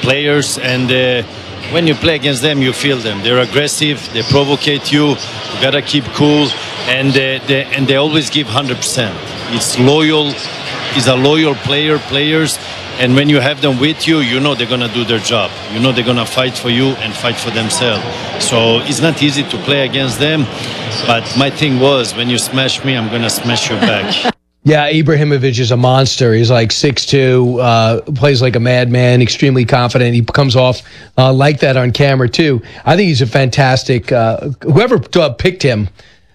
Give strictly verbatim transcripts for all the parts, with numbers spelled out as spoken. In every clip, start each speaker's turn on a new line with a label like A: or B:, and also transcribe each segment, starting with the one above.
A: players, and uh, when you play against them, you feel them. They're aggressive. They provocate you. You gotta keep cool, and uh, they, and they always give one hundred percent. It's loyal. It's a loyal player. Players. And when you have them with you, you know they're going to do their job. You know they're going to fight for you and fight for themselves. So it's not easy to play against them. But my thing was, when you smash me, I'm going to smash you back.
B: Yeah, Ibrahimovic is a monster. He's like six two, uh, plays like a madman, extremely confident. He comes off uh, like that on camera, too. I think he's a fantastic uh, whoever uh, picked him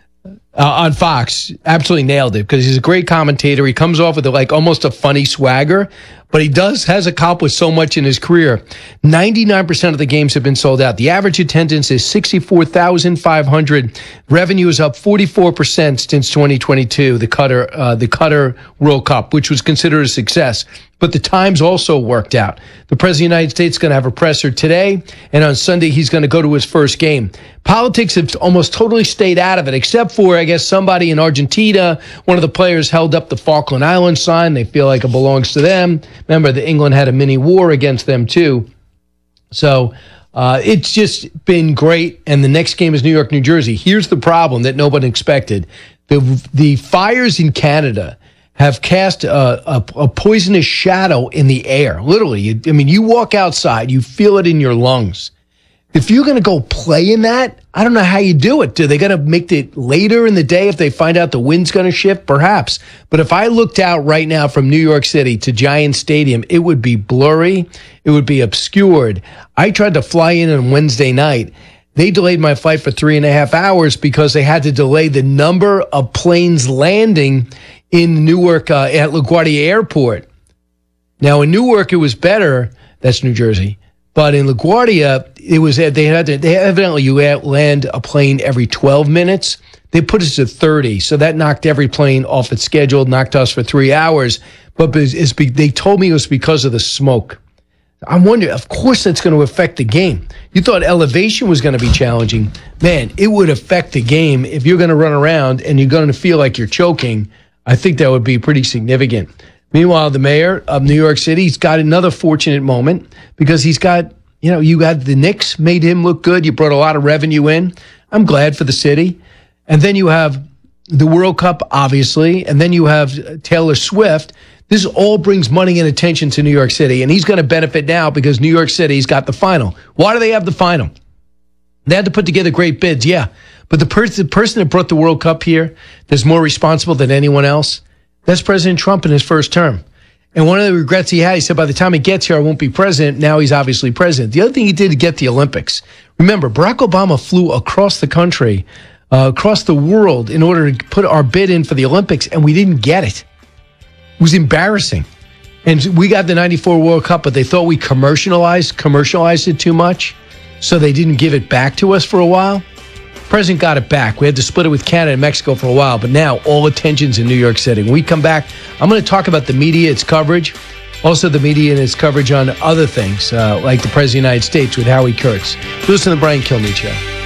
B: Uh, on Fox absolutely nailed it, because he's a great commentator. He comes off with a, like almost a funny swagger, but he does has accomplished so much in his career. ninety-nine percent of the games have been sold out. The average attendance is sixty-four thousand five hundred. Revenue is up forty-four percent since twenty twenty-two, the Qatar, uh, the Qatar World Cup, which was considered a success. But the times also worked out. The President of the United States is going to have a presser today, and on Sunday he's going to go to his first game. Politics have almost totally stayed out of it, except for, I guess, somebody in Argentina. One of the players held up the Falkland Islands sign. They feel like it belongs to them. Remember, the England had a mini war against them, too. So uh, it's just been great, and the next game is New York, New Jersey. Here's the problem that nobody expected. The, the fires in Canada have cast a, a, a poisonous shadow in the air. Literally, you, I mean, you walk outside, you feel it in your lungs. If you're going to go play in that, I don't know how you do it. Do they got to make it later in the day if they find out the wind's going to shift? Perhaps. But if I looked out right now from New York City to Giant Stadium, it would be blurry. It would be obscured. I tried to fly in on Wednesday night. They delayed my flight for three and a half hours because they had to delay the number of planes landing in Newark uh, at LaGuardia Airport. Now, in Newark, it was better. That's New Jersey. But in LaGuardia, it was they had to, they evidently you land a plane every twelve minutes. They put us at thirty, so that knocked every plane off its schedule, knocked us for three hours. But it's, it's, they told me it was because of the smoke. I'm wondering, of course, that's going to affect the game. You thought elevation was going to be challenging. Man, it would affect the game if you're going to run around and you're going to feel like you're choking. I think that would be pretty significant. Meanwhile, the mayor of New York City, he's got another fortunate moment because he's got, you know, you got the Knicks made him look good. You brought a lot of revenue in. I'm glad for the city. And then you have the World Cup, obviously. And then you have Taylor Swift. This all brings money and attention to New York City. And he's going to benefit now because New York City's got the final. Why do they have the final? They had to put together great bids, yeah. But the, per- the person that brought the World Cup here that's more responsible than anyone else, that's President Trump in his first term. And one of the regrets he had, he said, by the time he gets here, I won't be president. Now he's obviously president. The other thing he did to get the Olympics. Remember, Barack Obama flew across the country, uh, across the world in order to put our bid in for the Olympics, and we didn't get it. It was embarrassing. And we got the ninety-four World Cup, but they thought we commercialized, commercialized it too much, so they didn't give it back to us for a while. President got it back. We had to split it with Canada and Mexico for a while, but now all attention's in New York City. When we come back, I'm going to talk about the media, its coverage, also the media and its coverage on other things, uh, like the President of the United States with Howie Kurtz. Listen to the Brian Kilmeade Show.